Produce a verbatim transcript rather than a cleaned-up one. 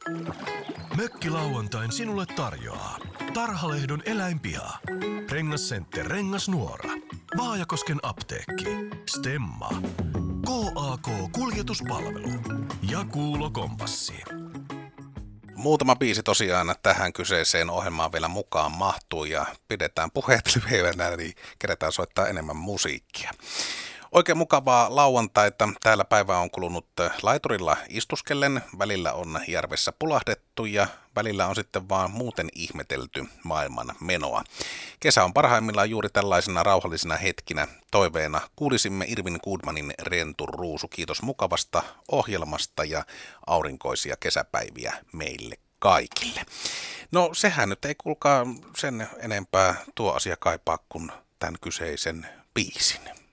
Mökkilauantain sinulle tarjoaa Tarhalehdon eläinpiha, Rengascenter Rengasnuora, Vaajakosken apteekki, Stemma, K A K-kuljetuspalvelu ja Kuulo Kompassi. Muutama biisi tosiaan tähän kyseiseen ohjelmaan vielä mukaan mahtuu ja pidetään puheet lyhyempänä, niin keretään soittaa enemmän musiikkia. Oikein mukavaa lauantaita. Täällä päivä on kulunut laiturilla istuskellen, välillä on järvessä pulahdettu ja välillä on sitten vaan muuten ihmetelty maailman menoa. Kesä on parhaimmillaan juuri tällaisena rauhallisena hetkinä. Toiveena kuulisimme Irvin Goodmanin Rentu Ruusu. Kiitos mukavasta ohjelmasta ja aurinkoisia kesäpäiviä meille kaikille. No sehän nyt ei kuulkaa sen enempää tuo asia kaipaa kuin tämän kyseisen biisin.